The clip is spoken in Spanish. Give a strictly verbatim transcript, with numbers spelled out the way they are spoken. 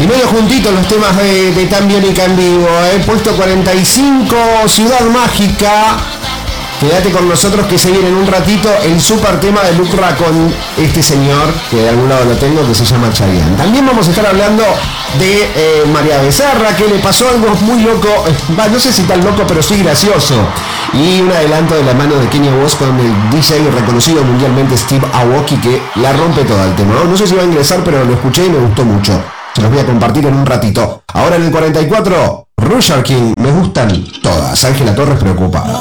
medio juntitos los temas de, de Tan Biónica en vivo, ¿eh? Puesto cuarenta y cinco, Ciudad Mágica. Quédate con nosotros que se viene en un ratito el super tema de Lucra con este señor, que de algún lado lo tengo, que se llama Chayanne. También vamos a estar hablando de eh, María Becerra, que le pasó algo muy loco, bah, no sé si tan loco, pero sí gracioso. Y un adelanto de la mano de Kenia Woz con el D J reconocido mundialmente Steve Aoki, que la rompe todo el tema. No, no sé si va a ingresar, pero lo escuché y me gustó mucho. Se los voy a compartir en un ratito. Ahora en el cuarenta y cuatro, Roger King, me gustan todas. Ángela Torres preocupada.